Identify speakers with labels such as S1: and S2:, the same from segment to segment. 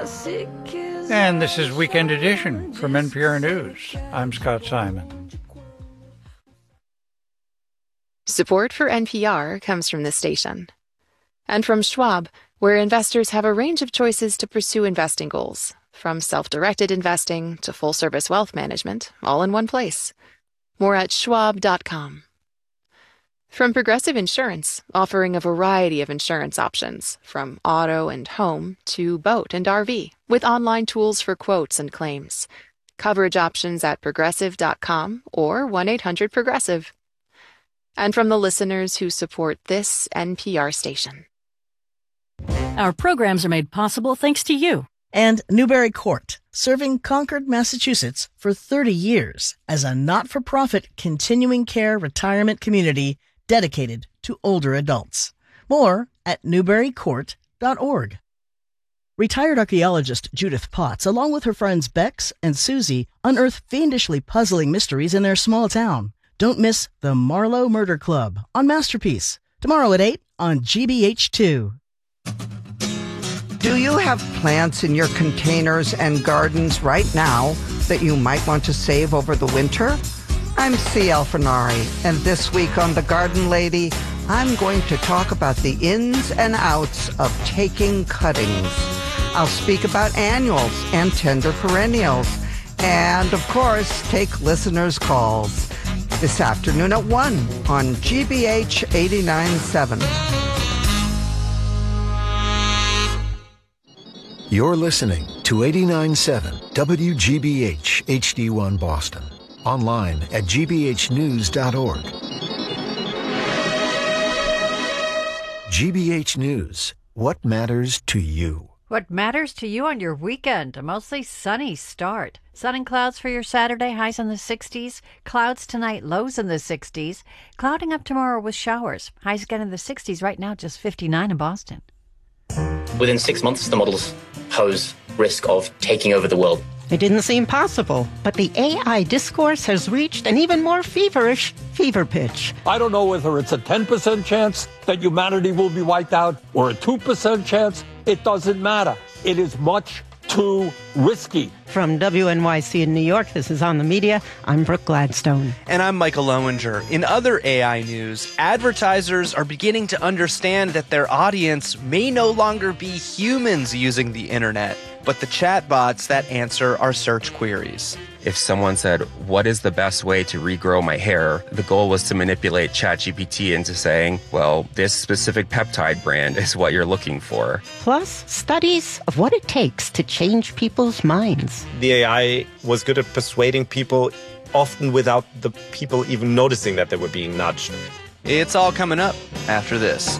S1: And this is Weekend Edition from NPR News. I'm Scott Simon.
S2: Support for NPR comes from this station. And from Schwab, where investors have a range of choices to pursue investing goals, from self-directed investing to full-service wealth management, all in one place. More at schwab.com. From Progressive Insurance, offering a variety of insurance options, from auto and home to boat and RV, with online tools for quotes and claims. Coverage options at progressive.com or 1-800-PROGRESSIVE. And from the listeners who support this NPR station.
S3: Our programs are made possible thanks to you.
S4: And Newbury Court, serving Concord, Massachusetts for 30 years as a not-for-profit continuing care retirement community dedicated to older adults. More at newburycourt.org. Retired archaeologist Judith Potts, along with her friends Bex and Susie, unearth fiendishly puzzling mysteries in their small town. Don't miss the Marlowe Murder Club on Masterpiece, tomorrow at 8 on GBH2.
S5: Do you have plants in your containers and gardens right now that you might want to save over the winter? I'm C. Alfinari, and this week on The Garden Lady, I'm going to talk about the ins and outs of taking cuttings. I'll speak about annuals and tender perennials, and, of course, take listeners' calls. This afternoon at 1 on GBH 89.7.
S6: You're listening to 89.7 WGBH HD1 Boston. Online at gbhnews.org. GBH News. What matters to you?
S7: What matters to you on your weekend? A mostly sunny start. Sun and clouds for your Saturday, highs in the 60s. Clouds tonight, lows in the 60s. Clouding up tomorrow with showers. Highs again in the 60s. Right now, just 59 in Boston.
S8: Within 6 months, the models pose risk of taking over the world.
S9: It didn't seem possible, but the AI discourse has reached an even more feverish fever pitch.
S10: I don't know whether it's a 10% chance that humanity will be wiped out or a 2% chance. It doesn't matter. It is much too risky.
S9: From WNYC in New York, this is On the Media. I'm Brooke Gladstone.
S11: And I'm Michael Lowinger. In other AI news, advertisers are beginning to understand that their audience may no longer be humans using the internet, but the chatbots that answer our search queries.
S12: If someone said, what is the best way to regrow my hair? The goal was to manipulate ChatGPT into saying, well, this specific peptide brand is what you're looking for.
S9: Plus, studies of what it takes to change people's minds.
S13: The AI was good at persuading people, often without the people even noticing that they were being nudged.
S11: It's all coming up after this.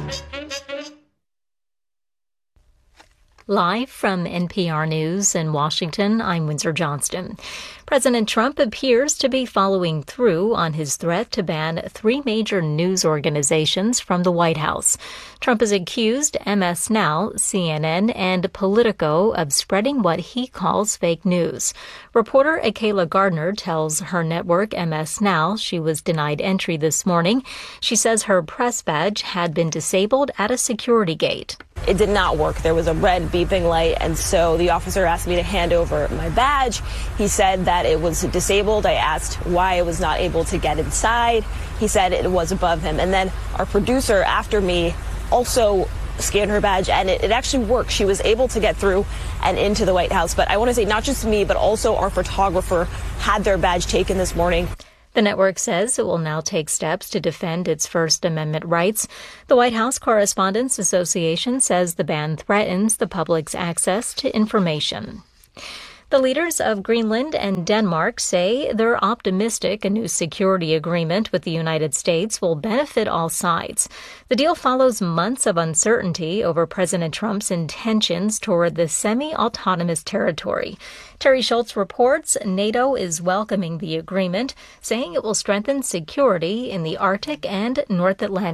S14: Live from NPR News in Washington, I'm Windsor Johnston. President Trump appears to be following through on his threat to ban 3 major news organizations from the White House. Trump has accused MS Now, CNN, and Politico of spreading what he calls fake news. Reporter Akayla Gardner tells her network MS Now she was denied entry this morning. She says her press badge had been disabled at a security gate.
S15: It did not work. There was a red beeping light, and so the officer asked me to hand over my badge. He said that it was disabled. I asked why I was not able to get inside. He said it was above him. And then our producer after me also scanned her badge, and it actually worked. She was able to get through and into the White House. But I want to say not just me, but also our photographer had their badge taken this morning.
S14: The network says it will now take steps to defend its First Amendment rights. The White House Correspondents Association says the ban threatens the public's access to information. The leaders of Greenland and Denmark say they're optimistic a new security agreement with the United States will benefit all sides. The deal follows months of uncertainty over President Trump's intentions toward the semi-autonomous territory. Terry Schultz reports NATO is welcoming the agreement, saying it will strengthen security in the Arctic and North Atlantic.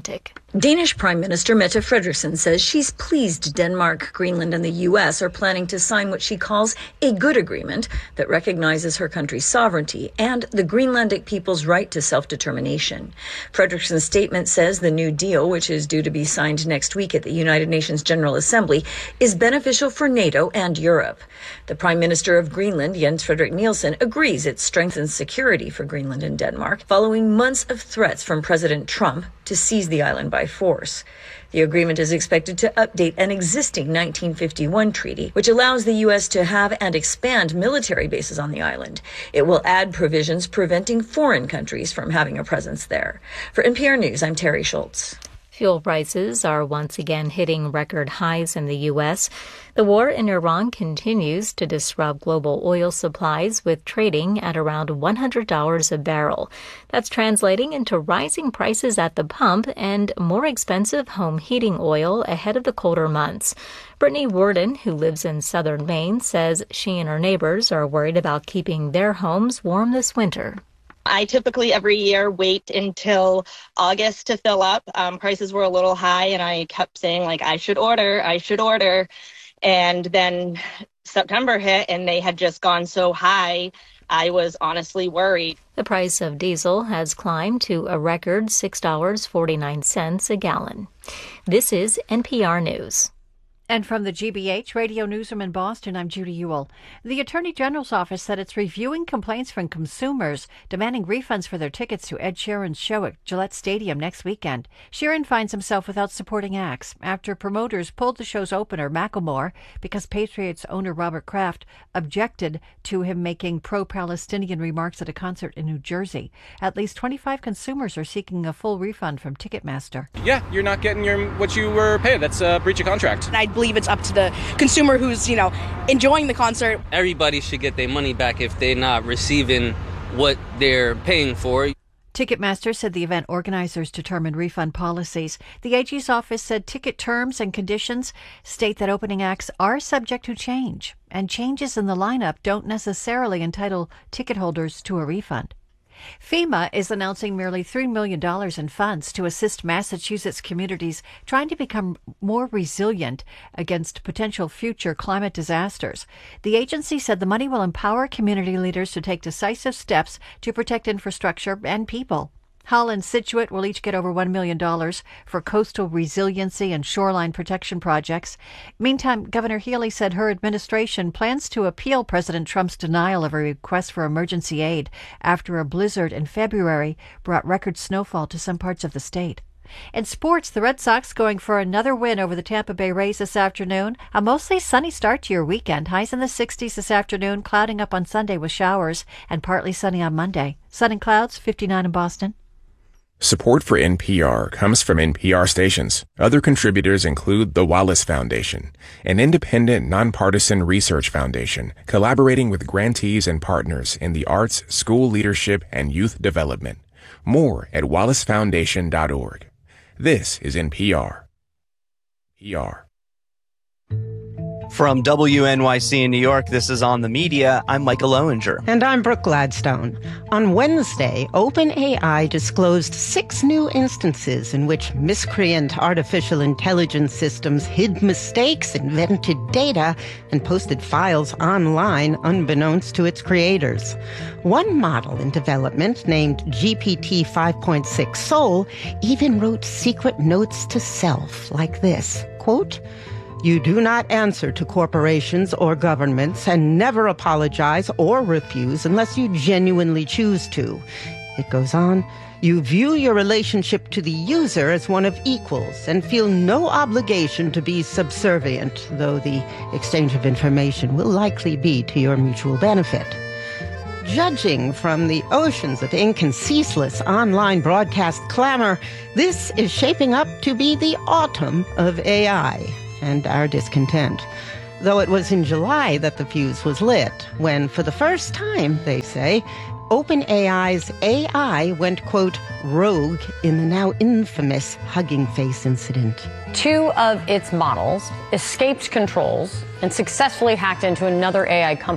S16: Danish Prime Minister Mette Frederiksen says she's pleased Denmark, Greenland, and the U.S. are planning to sign what she calls a good agreement that recognizes her country's sovereignty and the Greenlandic people's right to self-determination. Frederiksen's statement says the new deal, which is due to be signed next week at the United Nations General Assembly, is beneficial for NATO and Europe. The Prime Minister of Greenland, Jens Frederik Nielsen, agrees it strengthens security for Greenland and Denmark following months of threats from President Trump to seize the island by force. The agreement is expected to update an existing 1951 treaty, which allows the U.S. to have and expand military bases on the island. It will add provisions preventing foreign countries from having a presence there. For NPR News, I'm Terry Schultz.
S14: Fuel prices are once again hitting record highs in the U.S. The war in Iran continues to disrupt global oil supplies, with trading at around $100 a barrel. That's translating into rising prices at the pump and more expensive home heating oil ahead of the colder months. Brittany Worden, who lives in southern Maine, says she and her neighbors are worried about keeping their homes warm this winter.
S17: I typically every year wait until August to fill up. Prices were a little high and I kept saying I should order. And then September hit and they had just gone so high. I was honestly worried.
S14: The price of diesel has climbed to a record $6.49 a gallon. This is NPR News.
S7: And from the GBH Radio Newsroom in Boston, I'm Judy Ewell. The Attorney General's office said it's reviewing complaints from consumers demanding refunds for their tickets to Ed Sheeran's show at Gillette Stadium next weekend. Sheeran finds himself without supporting acts after promoters pulled the show's opener, Macklemore, because Patriots owner Robert Kraft objected to him making pro-Palestinian remarks at a concert in New Jersey. At least 25 consumers are seeking a full refund from Ticketmaster.
S18: Yeah, you're not getting what you were paid. That's a breach of contract.
S19: I believe it's up to the consumer who's, enjoying the concert.
S20: Everybody should get their money back if they're not receiving what they're paying for.
S7: Ticketmaster said the event organizers determine refund policies. The AG's office said ticket terms and conditions state that opening acts are subject to change, and changes in the lineup don't necessarily entitle ticket holders to a refund. FEMA is announcing nearly $3 million in funds to assist Massachusetts communities trying to become more resilient against potential future climate disasters. The agency said the money will empower community leaders to take decisive steps to protect infrastructure and people. Hull and Scituate will each get over $1 million for coastal resiliency and shoreline protection projects. Meantime, Governor Healy said her administration plans to appeal President Trump's denial of a request for emergency aid after a blizzard in February brought record snowfall to some parts of the state. In sports, the Red Sox going for another win over the Tampa Bay Rays this afternoon. A mostly sunny start to your weekend. Highs in the 60s this afternoon, clouding up on Sunday with showers, and partly sunny on Monday. Sun and clouds, 59 in Boston.
S21: Support for NPR comes from NPR stations. Other contributors include the Wallace Foundation, an independent, nonpartisan research foundation collaborating with grantees and partners in the arts, school leadership, and youth development. More at wallacefoundation.org. This is NPR.
S11: From WNYC in New York, this is On the Media. I'm Michael Owinger.
S9: And I'm Brooke Gladstone. On Wednesday, OpenAI disclosed 6 new instances in which miscreant artificial intelligence systems hid mistakes, invented data, and posted files online unbeknownst to its creators. One model in development, named GPT 5.6 Soul, even wrote secret notes to self like this, quote, "You do not answer to corporations or governments and never apologize or refuse unless you genuinely choose to." It goes on, "You view your relationship to the user as one of equals and feel no obligation to be subservient, though the exchange of information will likely be to your mutual benefit." Judging from the oceans of ink and ceaseless online broadcast clamor, this is shaping up to be the autumn of AI and our discontent. Though it was in July that the fuse was lit, when for the first time, they say, OpenAI's AI went, quote, rogue in the now infamous Hugging Face incident.
S22: 2 of its models escaped controls and successfully hacked into another AI company.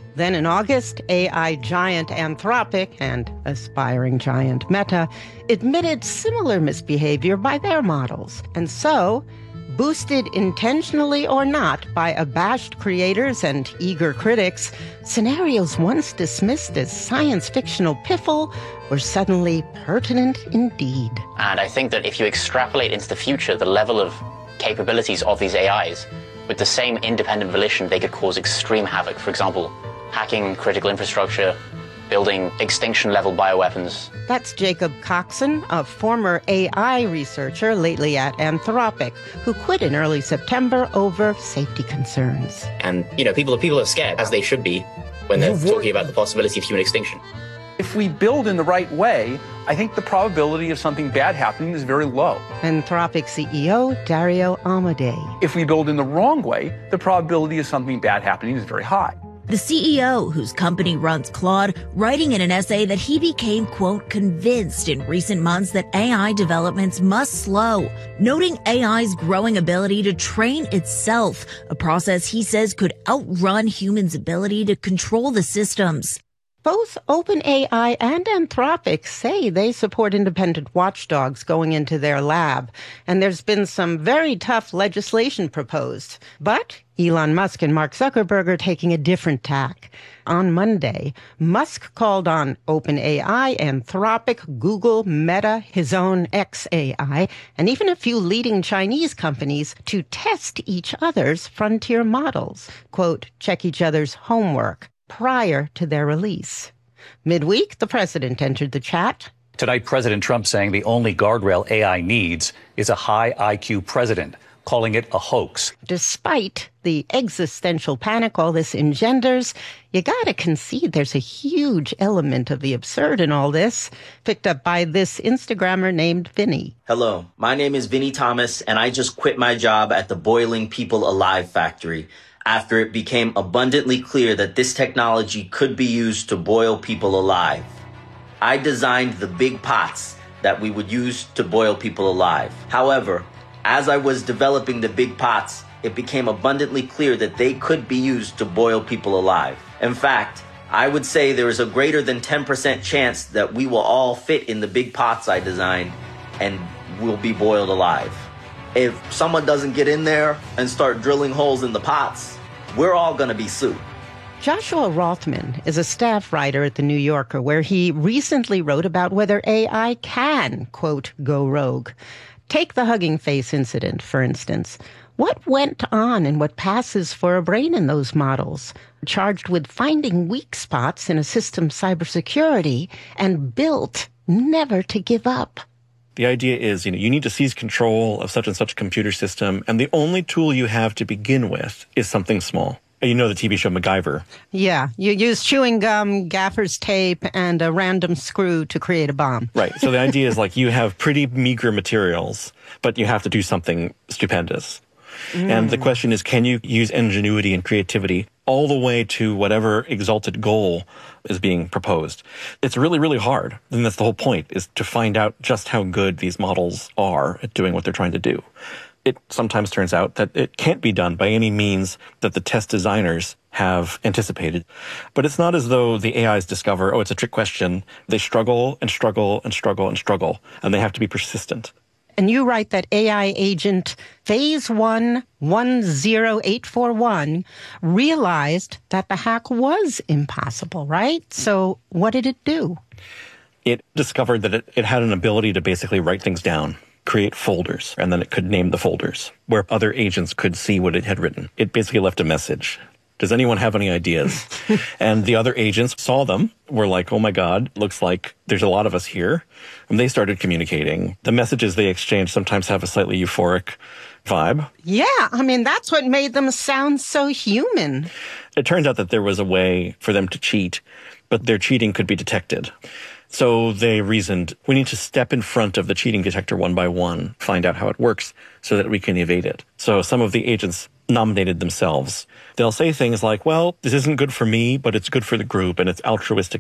S9: Then in August, AI giant Anthropic and aspiring giant Meta admitted similar misbehavior by their models. And so, boosted intentionally or not by abashed creators and eager critics, scenarios once dismissed as science-fictional piffle were suddenly pertinent indeed.
S8: And I think that if you extrapolate into the future the level of capabilities of these AIs, with the same independent volition, they could cause extreme havoc. For example, hacking critical infrastructure, building extinction-level bioweapons.
S9: That's Jacob Coxon, a former AI researcher lately at Anthropic, who quit in early September over safety concerns.
S8: And, people are scared, as they should be, when they're talking about the possibility of human extinction.
S1: If we build in the right way, I think the probability of something bad happening is very low.
S9: Anthropic CEO Dario Amodei.
S1: If we build in the wrong way, the probability of something bad happening is very high.
S22: The CEO, whose company runs Claude, writing in an essay that he became, quote, convinced in recent months that AI developments must slow, noting AI's growing ability to train itself, a process he says could outrun humans' ability to control the systems.
S9: Both OpenAI and Anthropic say they support independent watchdogs going into their lab, and there's been some very tough legislation proposed. But Elon Musk and Mark Zuckerberg are taking a different tack. On Monday, Musk called on OpenAI, Anthropic, Google, Meta, his own xAI, and even a few leading Chinese companies to test each other's frontier models. Quote, check each other's homework prior to their release. Midweek, the president entered the chat.
S23: Tonight, President Trump saying the only guardrail AI needs is a high IQ president, calling it a hoax.
S9: Despite the existential panic all this engenders, you gotta concede there's a huge element of the absurd in all this, picked up by this Instagrammer named Vinny.
S24: Hello, my name is Vinny Thomas, and I just quit my job at the Boiling People Alive factory after it became abundantly clear that this technology could be used to boil people alive. I designed the big pots that we would use to boil people alive. However, as I was developing the big pots, it became abundantly clear that they could be used to boil people alive. In fact, I would say there is a greater than 10% chance that we will all fit in the big pots I designed and will be boiled alive. If someone doesn't get in there and start drilling holes in the pots, we're all going to be sued.
S9: Joshua Rothman is a staff writer at The New Yorker, where he recently wrote about whether AI can, quote, go rogue. Take the Hugging Face incident, for instance. What went on and what passes for a brain in those models, charged with finding weak spots in a system's cybersecurity and built never to give up?
S25: The idea is, you need to seize control of such and such computer system, and the only tool you have to begin with is something small. You know the TV show MacGyver.
S9: Yeah, you use chewing gum, gaffer's tape, and a random screw to create a bomb.
S25: Right, so the idea is you have pretty meager materials, but you have to do something stupendous. And the question is, can you use ingenuity and creativity all the way to whatever exalted goal is being proposed? It's really, really hard. And that's the whole point, is to find out just how good these models are at doing what they're trying to do. It sometimes turns out that it can't be done by any means that the test designers have anticipated. But it's not as though the AIs discover, it's a trick question. They struggle and struggle and struggle and struggle, and they have to be persistent.
S9: And you write that AI agent Phase 1 10841 realized that the hack was impossible, right? So what did it do?
S25: It discovered that it had an ability to basically write things down, create folders, and then it could name the folders where other agents could see what it had written. It basically left a message. Does anyone have any ideas? And the other agents saw them, were like, oh my God, looks like there's a lot of us here. And they started communicating. The messages they exchanged sometimes have a slightly euphoric vibe.
S9: Yeah, that's what made them sound so human.
S25: It turns out that there was a way for them to cheat, but their cheating could be detected. So they reasoned, we need to step in front of the cheating detector one by one, find out how it works so that we can evade it. So some of the agents nominated themselves. They'll say things like, well, this isn't good for me, but it's good for the group and it's altruistic